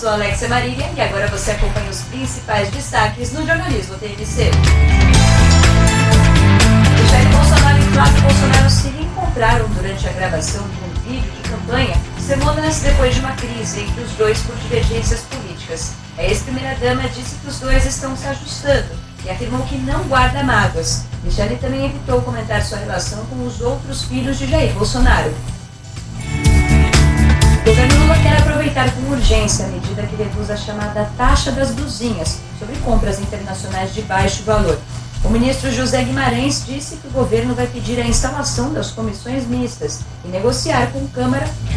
sou Alexia Marília e agora você acompanha os principais destaques no jornalismo TNC. Jair Bolsonaro e Flávio Bolsonaro se reencontraram durante a gravação de um vídeo de campanha semanas depois de uma crise entre os dois por divergências políticas. A ex-primeira-dama disse que os dois estão se ajustando e afirmou que não guarda mágoas. Michele também evitou comentar sua relação com os outros filhos de Jair Bolsonaro. O governo Lula quer aproveitar com urgência a medida que reduz a chamada taxa das blusinhas sobre compras internacionais de baixo valor. O ministro José Guimarães disse que o governo vai pedir a instalação das comissões mistas e negociar com Câmara